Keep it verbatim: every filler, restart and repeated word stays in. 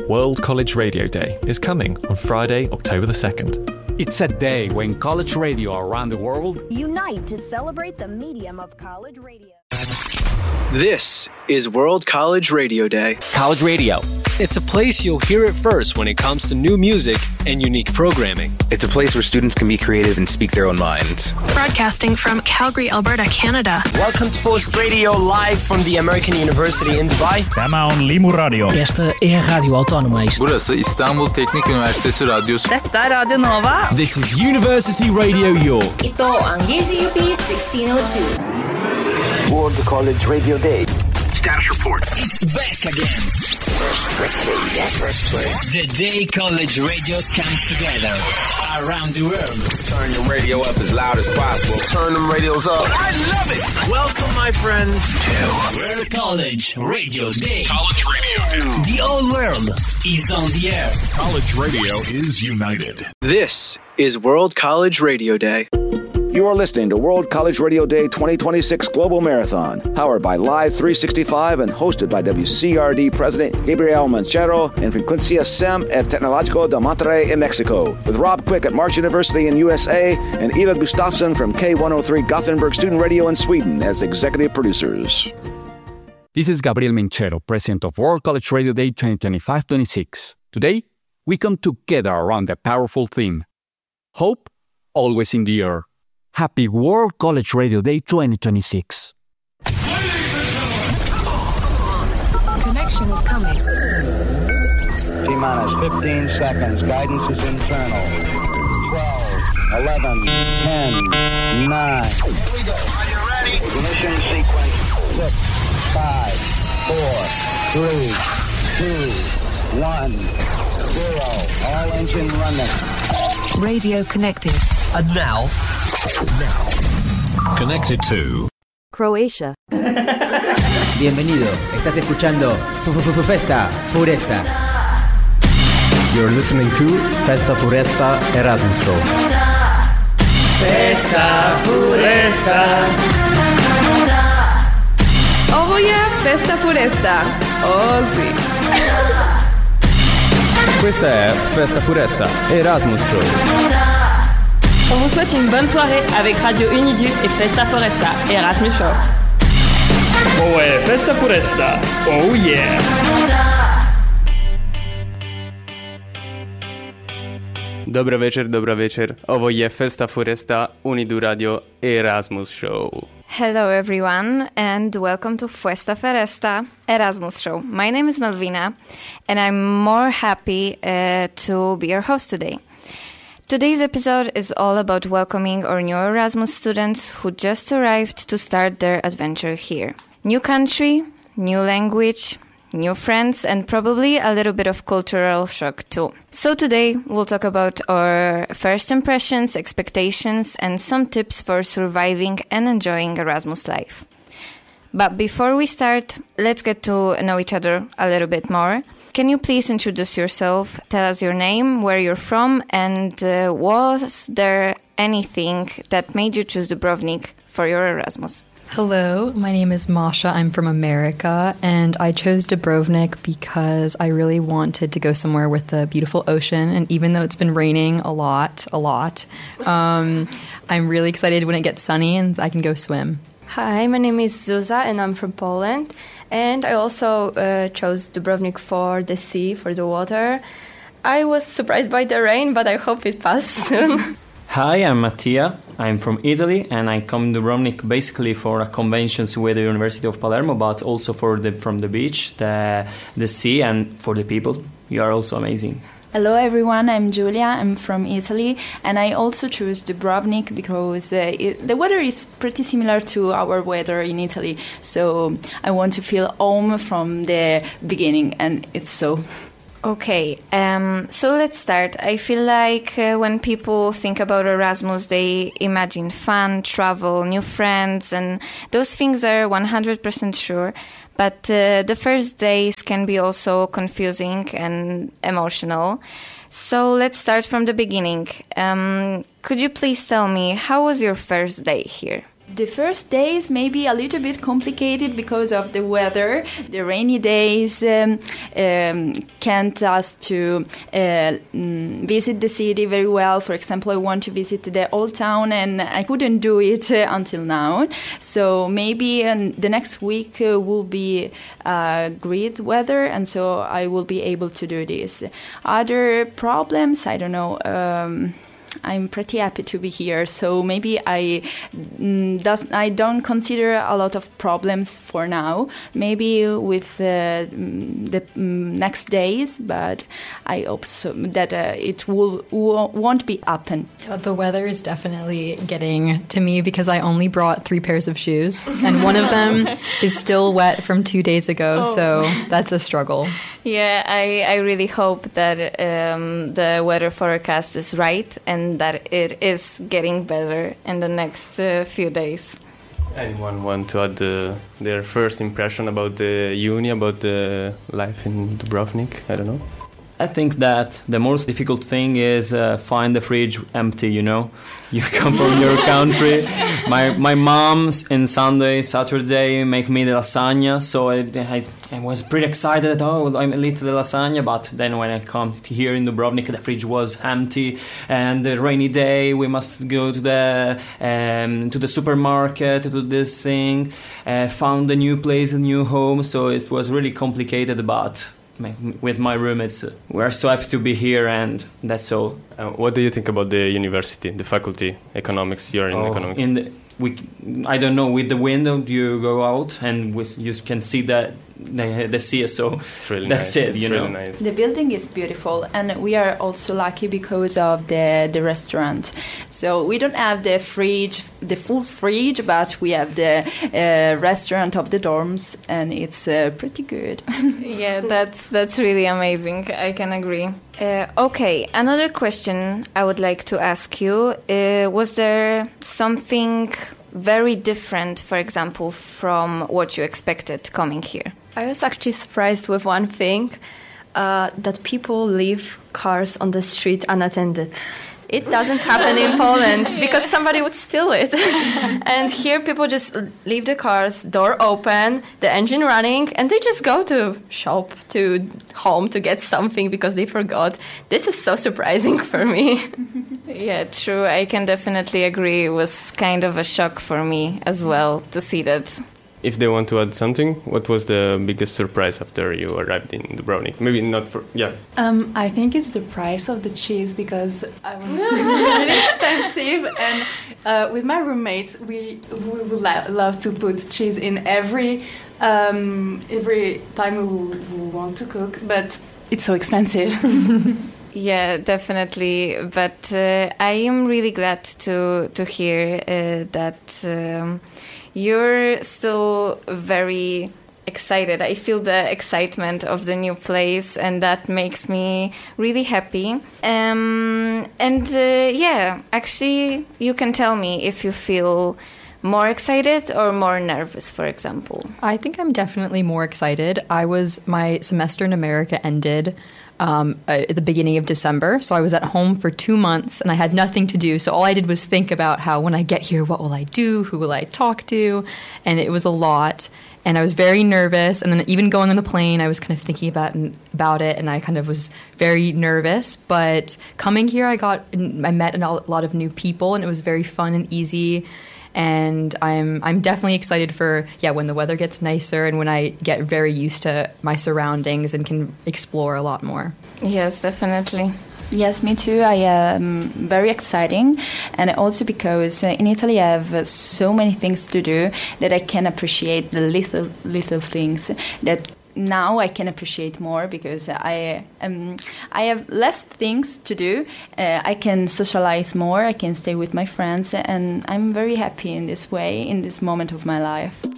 World College Radio Day is coming on Friday, October the second. It's a day when college radio around the world unite to celebrate the medium of college radio. This is World College Radio Day. College Radio. It's a place you'll hear it first when it comes to new music and unique programming. It's a place where students can be creative and speak their own minds. Broadcasting from Calgary, Alberta, Canada. Welcome to Post Radio live from the American University in Dubai. Tämä on Limu Radio. Este e Radio Autonomous. Burası İstanbul Teknik Üniversitesi Radyosu. Detta Radio Nova. This is University Radio York. Ito ang G Z U P sixteen oh two. World College Radio Day. Status report. It's back again. Press, press play. Press play. The day college radio comes together around the world. Turn your radio up as loud as possible. Turn them radios up. I love it. Welcome, my friends, to World College Radio Day. College Radio Day. The whole world is on the air. College radio is united. This is World College Radio Day. You are listening to World College Radio Day twenty twenty-six Global Marathon, powered by Live three sixty-five and hosted by W C R D President Gabriel Manchero and Frecuencia SEM at Tecnológico de Monterrey in Mexico, with Rob Quick at March University in U S A and Eva Gustafsson from K one oh three Gothenburg Student Radio in Sweden as executive producers. This is Gabriel Manchero, President of World College Radio Day twenty twenty-five twenty-six. Today, we come together around a powerful theme. Hope, always in the air. Happy World College Radio Day twenty twenty-six. Connection is coming. T-minus fifteen seconds. Guidance is internal. twelve, eleven, ten, nine. Here we go. Are you ready? Ignition sequence. six, five, four, three, two, one, zero. All engine running. Radio connected. And now... Now. Connected to Croatia. Bienvenido. Estás escuchando Festa Furesta. You're listening to Festa Furesta Erasmus Show. Festa Furesta. Ovo je Festa Furesta. Oh sì. Questa è Festa Furesta Erasmus Show. On vous souhaite une bonne soirée avec Radio Unidu et Festa Foresta Erasmus Show. Oh ouais, Festa Foresta. Oh yeah. Dobro večer, dobro večer. Ovo je Festa Foresta Unidu Radio Erasmus Show. Hello everyone and welcome to Festa Foresta Erasmus Show. My name is Malvina and I'm more happy uh, to be your host today. Today's episode is all about welcoming our new Erasmus students who just arrived to start their adventure here. New country, new language, new friends, and probably a little bit of cultural shock too. So today we'll talk about our first impressions, expectations, and some tips for surviving and enjoying Erasmus life. But before we start, let's get to know each other a little bit more. Can you please introduce yourself, tell us your name, where you're from, and uh, was there anything that made you choose Dubrovnik for your Erasmus? Hello, my name is Masha. I'm from America, and I chose Dubrovnik because I really wanted to go somewhere with a beautiful ocean, and even though it's been raining a lot, a lot, um, I'm really excited when it gets sunny and I can go swim. Hi, my name is Zuza and I'm from Poland, and I also uh, chose Dubrovnik for the sea, for the water. I was surprised by the rain, but I hope it passes soon. Hi, I'm Mattia. I'm from Italy and I come to Dubrovnik basically for a conventions with the University of Palermo, but also for the from the beach, the the sea, and for the people. You are also amazing. Hello everyone, I'm Giulia, I'm from Italy, and I also choose Dubrovnik because uh, it, the weather is pretty similar to our weather in Italy, so I want to feel home from the beginning, and it's so. Okay, um, so let's start. I feel like uh, when people think about Erasmus, they imagine fun, travel, new friends, and those things are one hundred percent sure. But uh, the first days can be also confusing and emotional. So let's start from the beginning. Um, could you please tell me, how was your first day here? The first days may be a little bit complicated because of the weather. The rainy days um, um, can't us to uh, visit the city very well. For example, I want to visit the old town and I couldn't do it uh, until now. So maybe um, the next week uh, will be uh, great weather, and so I will be able to do this. Other problems, I don't know. Um, I'm pretty happy to be here, so maybe I mm, does, I don't consider a lot of problems for now. Maybe with uh, the mm, next days, but I hope so that uh, it will won't be happen. The weather is definitely getting to me because I only brought three pairs of shoes, and one of them is still wet from two days ago. Oh. So that's a struggle. Yeah, I, I really hope that um, the weather forecast is right and that it is getting better in the next uh, few days. Anyone want to add uh, their first impression about the uni, about the life in Dubrovnik? I don't know. I think that the most difficult thing is uh, find the fridge empty, you know. You come from your country. My my mom's in Sunday, Saturday make me the lasagna, so I, I, I was pretty excited. Oh, I'm a little lasagna, but then when I come to here in Dubrovnik, the fridge was empty, and the rainy day we must go to the um, to the supermarket to do this thing. Uh, found a new place, a new home, so it was really complicated, but with my roommates, we're so happy to be here, and that's all. Uh, what do you think about the university, the faculty, economics? You're in oh, economics. In the, we, I don't know. With the window, you go out and with, you can see that the, the sea. So it's really that's nice. it. It's you really know, nice. The building is beautiful, and we are also lucky because of the the restaurant. So we don't have the fridge, the full fridge, but we have the uh, restaurant of the dorms, and it's uh, pretty good. Yeah, that's that's really amazing. I can agree. Uh, okay, another question I would like to ask you: uh, was there something very different, for example, from what you expected coming here? I was actually surprised with one thing, uh, that people leave cars on the street unattended. It doesn't happen in Poland because somebody would steal it. And here people just leave the cars, door open, the engine running, and they just go to shop, to home to get something because they forgot. This is so surprising for me. Yeah, true. I can definitely agree. It was kind of a shock for me as well to see that. If they want to add something, what was the biggest surprise after you arrived in Dubrovnik? Maybe not for, yeah. Um, I think it's the price of the cheese because I was, it's really expensive. And uh, with my roommates, we, we would lo- love to put cheese in every, um, every time we, we want to cook, but it's so expensive. Yeah, definitely. But uh, I am really glad to, to hear uh, that... Um, You're still very excited. I feel the excitement of the new place, and that makes me really happy. Um, and uh, yeah, actually, you can tell me if you feel more excited or more nervous, for example. I think I'm definitely more excited. I was, my semester in America ended Um, uh, at the beginning of December. So I was at home for two months and I had nothing to do. So all I did was think about how when I get here, what will I do? Who will I talk to? And it was a lot. And I was very nervous. And then even going on the plane, I was kind of thinking about about it. And I kind of was very nervous. But coming here, I got I met a lot of new people and it was very fun and easy. And I'm I'm definitely excited for, yeah, when the weather gets nicer and when I get very used to my surroundings and can explore a lot more. Yes, definitely. Yes, me too. I am um, very exciting, and also because uh, in Italy I have uh, so many things to do that I can appreciate the little little things that now I can appreciate more because I um, I have less things to do. Uh, I can socialize more. I can stay with my friends, and I'm very happy in this way in this moment of my life.